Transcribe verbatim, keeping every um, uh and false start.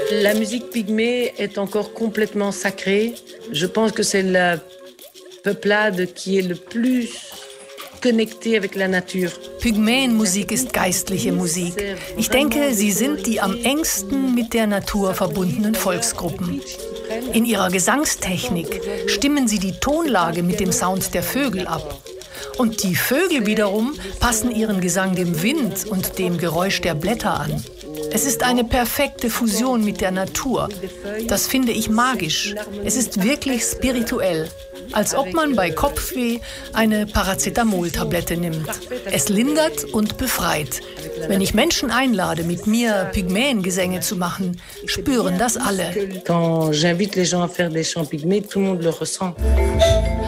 La musique pygmée est encore complètement sacrée. Je pense que c'est la peuplade qui est le plus connectée avec la nature. Pygmäenmusik ist geistliche Musik. Ich denke, sie sind die am engsten mit der Natur verbundenen Volksgruppen. In ihrer Gesangstechnik stimmen sie die Tonlage mit dem Sound der Vögel ab. Und die Vögel wiederum passen ihren Gesang dem Wind und dem Geräusch der Blätter an. Es ist eine perfekte Fusion mit der Natur. Das finde ich magisch. Es ist wirklich spirituell. Als ob man bei Kopfweh eine Paracetamol-Tablette nimmt. Es lindert und befreit. Wenn ich Menschen einlade, mit mir Pygmäengesänge zu machen, spüren das alle. Quand j'invite les gens à faire des chants pygmées, tout le monde le ressent.